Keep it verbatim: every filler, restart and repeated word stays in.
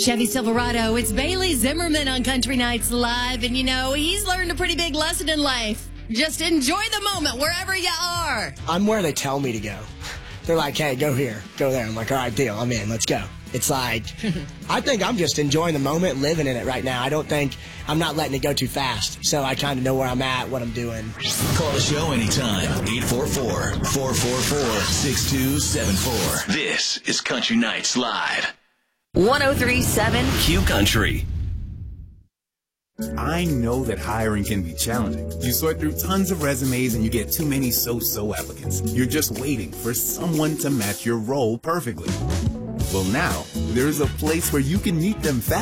Chevy Silverado. It's Bailey Zimmerman on Country Nights Live. And, you know, he's learned a pretty big lesson in life. Just enjoy the moment wherever you are. I'm where they tell me to go. They're like, hey, go here, go there. I'm like, all right, deal. I'm in. Let's go. It's like, I think I'm just enjoying the moment, living in it right now. I don't think, I'm not letting it go too fast. So I kind of know where I'm at, what I'm doing. Call the show anytime. eight four four, four four four, six two seven four. This is Country Nights Live. one oh three point seven Q Country. I know that hiring can be challenging. You sort through tons of resumes and you get too many so-so applicants. You're just waiting for someone to match your role perfectly. Well, now, there's a place where you can meet them fast.